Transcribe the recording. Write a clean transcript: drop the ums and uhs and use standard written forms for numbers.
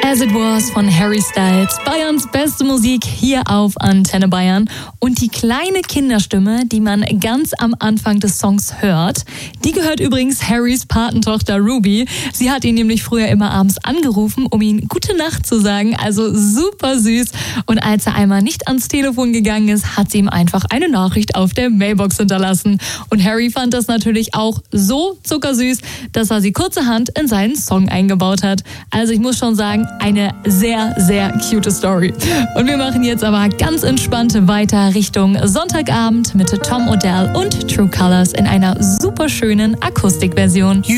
As It Was von Harry Styles. Bayerns beste Musik hier auf Antenne Bayern. Und die kleine Kinderstimme, die man ganz am Anfang des Songs hört, die gehört übrigens Harrys Patentochter Ruby. Sie hat ihn nämlich früher immer abends angerufen, um ihm gute Nacht zu sagen. Also super süß. Und als er einmal nicht ans Telefon gegangen ist, hat sie ihm einfach eine Nachricht auf der Mailbox hinterlassen. Und Harry fand das natürlich auch so zuckersüß, dass er sie kurzerhand in seinen Song eingebaut hat. Also ich muss schon sagen, eine sehr, sehr cute Story. Und wir machen jetzt aber ganz entspannt weiter Richtung Sonntagabend mit Tom Odell und True Colors in einer super schönen Akustikversion.